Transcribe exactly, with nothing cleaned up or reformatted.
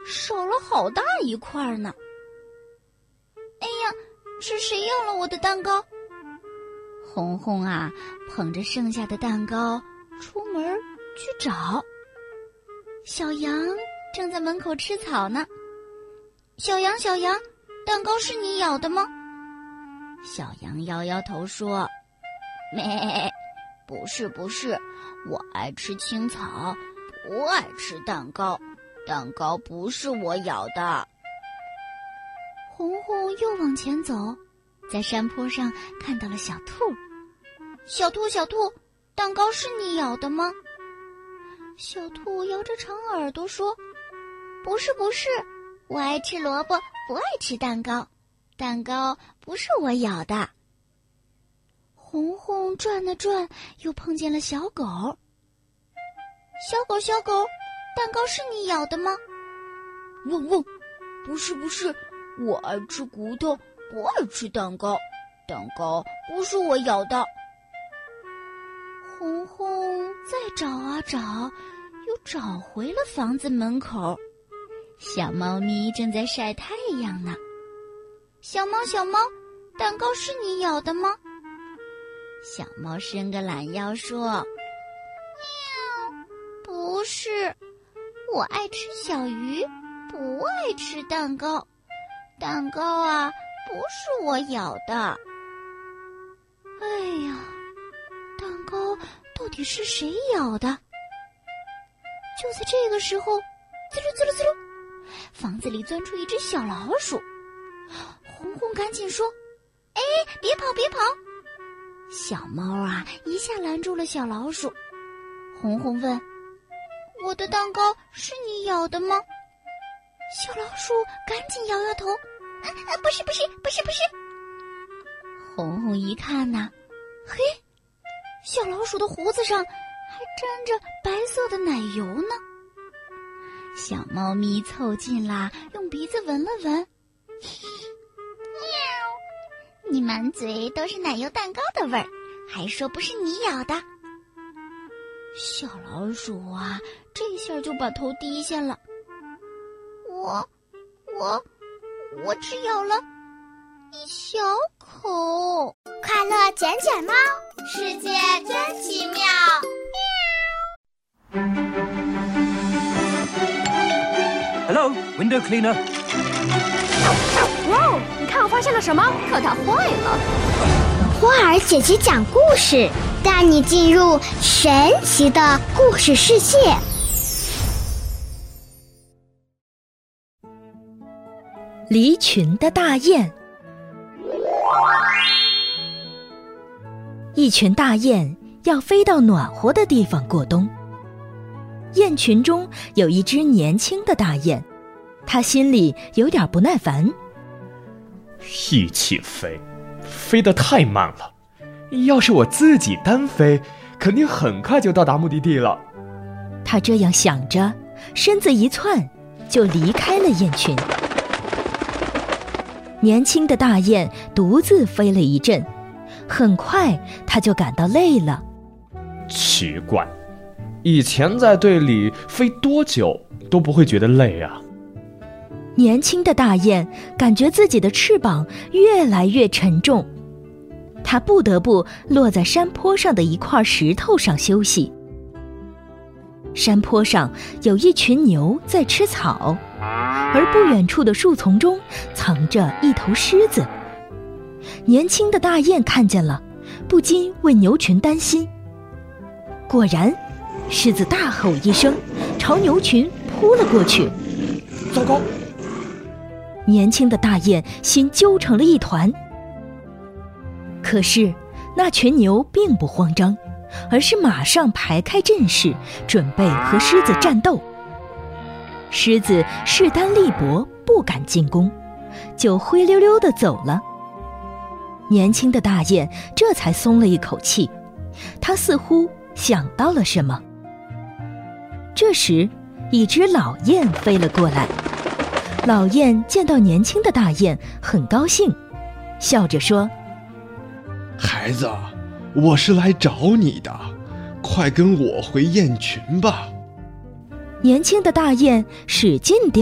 少了好大一块呢。哎呀，是谁要了我的蛋糕？红红啊，捧着剩下的蛋糕出门去找。小羊正在门口吃草呢。小羊，小羊，蛋糕是你咬的吗？小羊摇摇头说：咩，不是不是，我爱吃青草，不爱吃蛋糕，蛋糕不是我咬的。红红又往前走，在山坡上看到了小兔。小兔小兔，蛋糕是你咬的吗？小兔摇着长耳朵说：不是不是，我爱吃萝卜，不爱吃蛋糕，蛋糕不是我咬的。红红转了转，又碰见了小狗。小狗小狗，蛋糕是你咬的吗？嗡嗡，不是不是，我爱吃骨头，不爱吃蛋糕，蛋糕不是我咬的。红红再找啊找，又找回了房子门口。小猫咪正在晒太阳呢。小猫小猫，蛋糕是你咬的吗？小猫伸个懒腰说：喵，不是，我爱吃小鱼，不爱吃蛋糕，蛋糕啊不是我咬的。哎呀，蛋糕到底是谁咬的？就在这个时候，滋噜滋噜滋噜，房子里钻出一只小老鼠。红红赶紧说：哎，别跑别跑！小猫啊一下拦住了小老鼠。红红问：我的蛋糕是你咬的吗？小老鼠赶紧摇摇头：啊啊，不是不是不是不是。红红一看呐，嘿，小老鼠的胡子上还沾着白色的奶油呢。小猫咪凑近啦，用鼻子闻了闻，喵，你满嘴都是奶油蛋糕的味儿，还说不是你咬的。小老鼠啊，这下就把头低下了。我我我只咬了一小口。 快乐捡捡猫，世界真奇妙。 Hello, window cleaner. 哇哦，你看我发现了什么？可它坏了。 花儿姐姐讲故事，带你进入神奇的故事世界。 离群的大雁。一群大雁要飞到暖和的地方过冬。雁群中有一只年轻的大雁，它心里有点不耐烦。 一起飞，飞得太慢了。要是我自己单飞，肯定很快就到达目的地了。 它这样想着，身子一窜，就离开了雁群。年轻的大雁独自飞了一阵，很快它就感到累了。 奇怪，以前在队里飞多久都不会觉得累啊。 年轻的大雁感觉自己的翅膀越来越沉重，它不得不落在山坡上的一块石头上休息。山坡上有一群牛在吃草，而不远处的树丛中藏着一头狮子。年轻的大雁看见了，不禁为牛群担心。果然，狮子大吼一声，朝牛群扑了过去。 糟糕！ 年轻的大雁心揪成了一团。可是那群牛并不慌张，而是马上排开阵势，准备和狮子战斗。狮子势单力薄，不敢进攻，就灰溜溜地走了。年轻的大雁这才松了一口气，他似乎想到了什么。这时，一只老雁飞了过来。老雁见到年轻的大雁，很高兴，笑着说： 孩子，我是来找你的，快跟我回雁群吧。 年轻的大雁使劲